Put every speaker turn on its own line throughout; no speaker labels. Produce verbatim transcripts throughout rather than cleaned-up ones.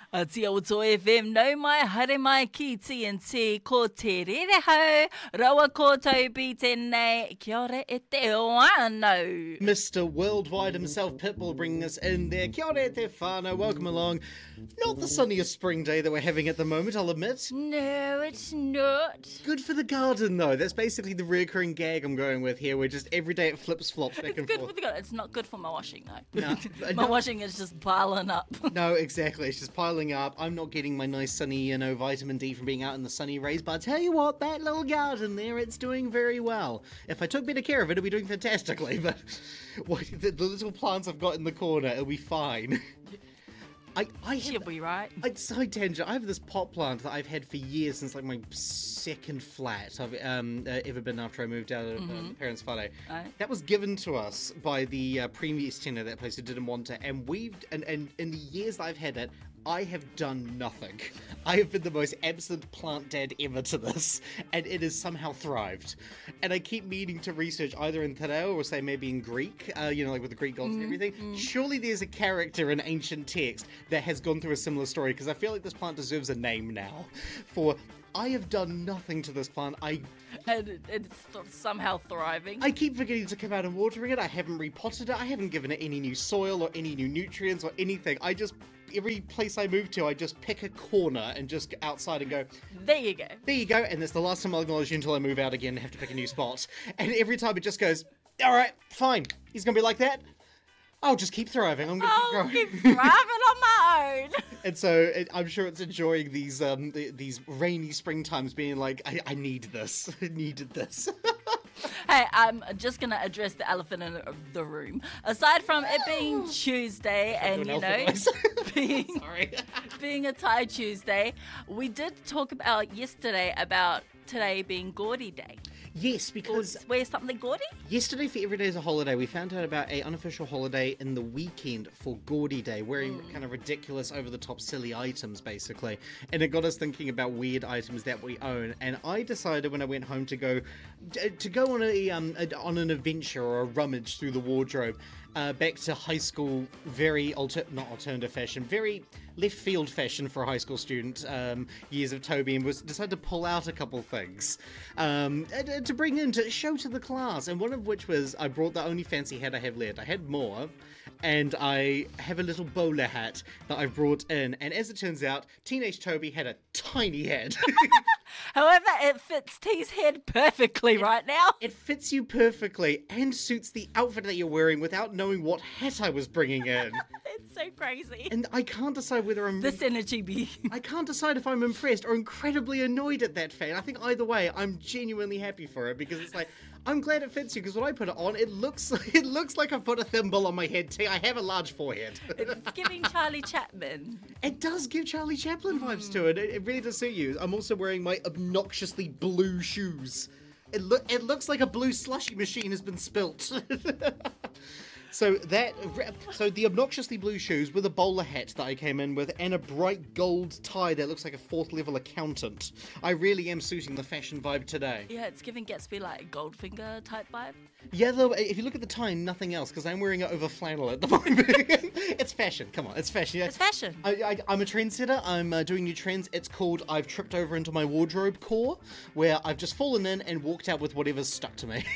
Atia o tō F M, nau mai, haere mai ki T N T, ko te rere hau, rawa koutou bi tēnei, kia ora e te whānau.
Mister Worldwide himself, Pitbull, bringing us in there. Kia ora e te whānau, welcome along. Not the sunniest spring day that we're having at the moment, I'll admit.
No, it's not.
Good for the garden, though. That's basically the recurring gag I'm going with here, where just every day it flips flops back
It's
and
good
forth.
for the garden. It's not good for my washing, though.
No,
my
no.
washing is just piling up.
No, exactly. It's just piling up. I'm not getting my nice sunny, you know, vitamin D from being out in the sunny rays. But I tell you what, that little garden there, it's doing very well. If I took better care of it, it'd be doing fantastically. But what, the, the little plants I've got in the corner, it'll be fine. I, I have,
She'll be right.
It's so tangent. I have this pot plant that I've had for years, since like my second flat I've um, uh, ever been after I moved out of
Mm-hmm.
uh, parents' whare.
Aye.
That was given to us by the uh, previous tenant of that place who didn't want it, and we've and, and in the years that I've had it, I have done nothing. I have been the most absent plant dad ever to this, and it has somehow thrived. And I keep meaning to research either in Te Reo or say maybe in Greek, uh, you know, like with the Greek gods and everything. Surely there's a character in ancient text that has gone through a similar story, because I feel like this plant deserves a name now. For I have done nothing to this plant. I
And it, it's th- somehow thriving.
I keep forgetting to come out and watering it. I haven't repotted it. I haven't given it any new soil or any new nutrients or anything. I just, every place I move to, I just pick a corner and just go outside and go,
There you go.
there you go. And that's the last time I'll acknowledge you until I move out again and have to pick a new spot. And every time it just goes, all right, fine. He's going to be like that. I'll just keep thriving. I'm going to
I'll
keep
keep
growing.
thriving on my own.
And so it, I'm sure it's enjoying these um the, these rainy spring times, being like, I, I need this. I needed this.
Hey, I'm just going to address the elephant in the room. Aside from it being Tuesday and,
Do
you
an
know,
elephant noise.
being,
Sorry.
being a Thai Tuesday, we did talk about yesterday about today being Gaudy Day.
Yes,
Or
because
wear something gaudy?
yesterday for Every Day is a Holiday, we found out about a unofficial holiday in the weekend for Gaudy Day, wearing
Mm.
kind of ridiculous, over-the-top, silly items, basically. And it got us thinking about weird items that we own. And I decided when I went home to go to go on a, um, a on an adventure or a rummage through the wardrobe, uh, back to high school, very alter not alternative fashion, very left field fashion for a high school student, um, years of Toby, and was decided to pull out a couple things um, and- to bring in to show to the class. And one of which was I brought the only fancy hat I have left. I had more, and I have a little bowler hat that I brought in. And as it turns out, teenage Toby had a tiny head.
However, it fits T's head perfectly right now.
It fits you perfectly and suits the outfit that you're wearing without knowing what hat I was bringing in.
It's so crazy.
And I can't decide whether I'm...
This energy be...
I can't decide if I'm impressed or incredibly annoyed at that fact. I think either way, I'm genuinely happy for it, because it's like, I'm glad it fits you, because when I put it on, it looks it looks like I've put a thimble on my head too. I have a large forehead.
It's giving Charlie Chapman.
It does give Charlie Chaplin vibes to it. it. It really does suit you. I'm also wearing my obnoxiously blue shoes. It, lo- it looks like a blue slushy machine has been spilt. So that, so the obnoxiously blue shoes with a bowler hat that I came in with, and a bright gold tie that looks like a fourth level accountant. I really am suiting the fashion vibe today.
Yeah, it's giving Gatsby like Goldfinger type vibe.
Yeah, though, if you look at the tie, nothing else, because I'm wearing it over flannel at the moment. It's fashion. Come on, it's fashion.
It's fashion.
I, I, I'm a trendsetter. I'm uh, doing new trends. It's called I've tripped over into my wardrobe core, where I've just fallen in and walked out with whatever's stuck to me.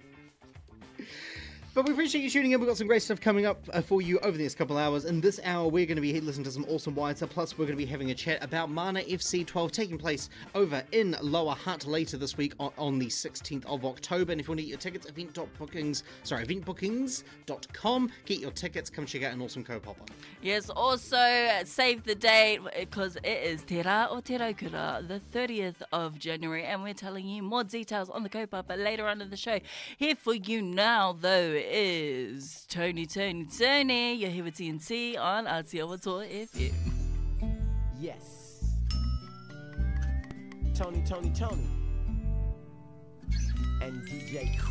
But we appreciate you tuning in. We've got some great stuff coming up uh, for you over the next couple of hours. In this hour, we're going to be listening to some awesome Waita. Plus, we're going to be having a chat about Mana F C twelve taking place over in Lower Hutt later this week on, on the sixteenth of October. And if you want to get your tickets, event.bookings, sorry, event bookings dot com. Get your tickets. Come check out an awesome co-popper.
Yes, also uh, save the date because it is Te Rā o Te Raukura, the thirtieth of January, and we're telling you more details on the kaupapa later on in the show. Here for you now, though, is Tony, Tony, Tony. You're here with T N T on Aotearoa F M.
Yes. Tony, Tony, Tony. And D J Cool.